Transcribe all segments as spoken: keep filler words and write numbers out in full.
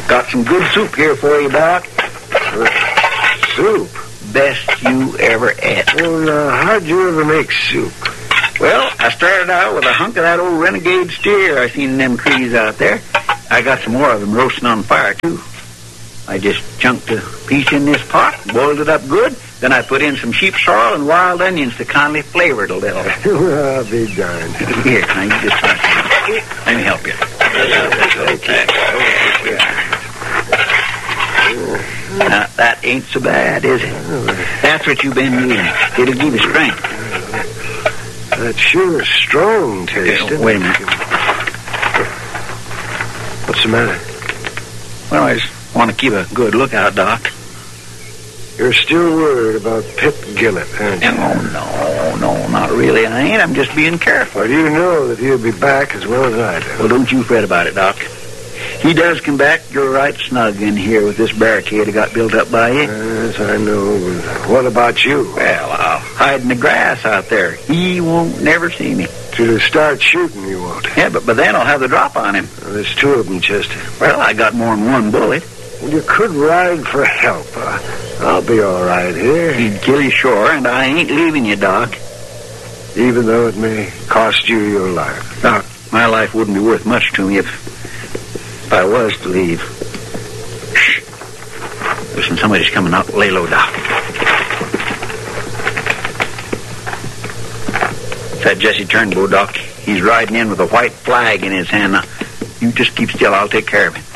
Got some good soup here for you, Doc. Soup? Best you ever ate. Well, uh, how'd you ever make soup? Well, I started out with a hunk of that old renegade steer I seen in them trees out there. I got some more of them roasting on fire, too. I just chunked a piece in this pot, boiled it up good, then I put in some sheep sorrel and wild onions to kindly flavor it a little. Well, I'll be darned. Here, now you just try some. Let me help you. Okay. Now, that ain't so bad, is it? That's what you've been using. It'll give you strength. That's sure strong tasting. Okay, wait a minute. What's the matter? Well, I just want to keep a good lookout, Doc. You're still worried about Pip Gillett, aren't you? Oh, no, no, not really. I ain't. I'm just being careful. Well, you know that he'll be back as well as I do. Well, don't you fret about it, Doc. He does come back, you're right snug in here with this barricade I got built up by you. Yes, I know. But what about you? Well, I'll hide in the grass out there. He won't never see me. Till he starts shooting, you won't. Yeah, but by then I'll have the drop on him. Well, there's two of them, Chester. Well, I got more than one bullet. Well, you could ride for help. Uh, I'll be all right here. He'd kill you sure, and I ain't leaving you, Doc. Even though it may cost you your life. Doc, my life wouldn't be worth much to me if... If I was to leave. Shh. Listen, somebody's coming out. Lay low, Doc. It's that Jesse Turnbow, Doc. He's riding in with a white flag in his hand. Now, you just keep still. I'll take care of him.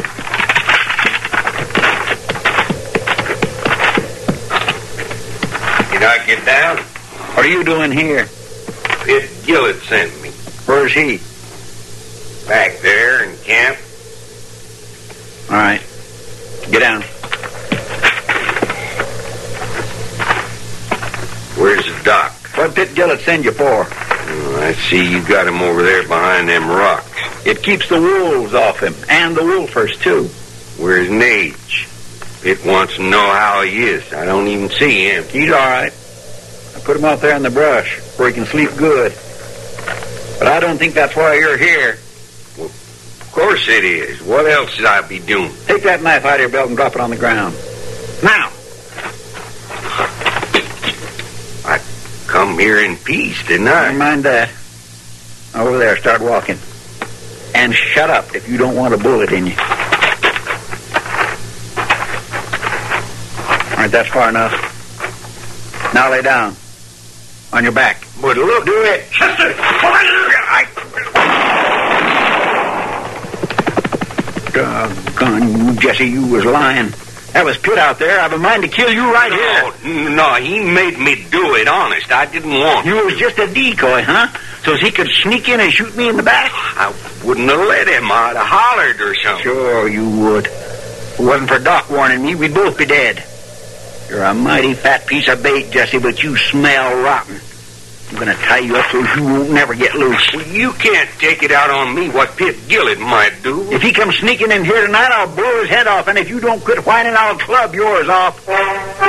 Did I get down? What are you doing here? Pip Gillett sent me. Where's he? Back there in camp. All right. Get down. Where's the doc? What Pip Gillett send you for? Oh, I see you got him over there behind them rocks. It keeps the wolves off him, and the wolfers, too. Where's Nage? It wants to know how he is. I don't even see him. He's all right. I put him out there in the brush where he can sleep good. But I don't think that's why you're here. Well, of course it is. What else should I be doing? Take that knife out of your belt and drop it on the ground. Now! I come here in peace, didn't I? Never mind that. Over there, start walking. And shut up if you don't want a bullet in you. All right, that's far enough. Now lay down. On your back. But look, Do it. Chester! I... Doggone you, Jesse, you was lying. That was Pitt out there. I've a mind to kill you right here. No, no, he made me do it, honest. I didn't want to. You was just a decoy, huh? So he could sneak in and shoot me in the back? I wouldn't have let him. I'd have hollered or something. Sure you would. If it wasn't for Doc warning me, we'd both be dead. You're a mighty fat piece of bait, Jesse, but you smell rotten. I'm going to tie you up so you won't never get loose. Well, you can't take it out on me what Pip Gillett might do. If he comes sneaking in here tonight, I'll blow his head off, and if you don't quit whining, I'll club yours off.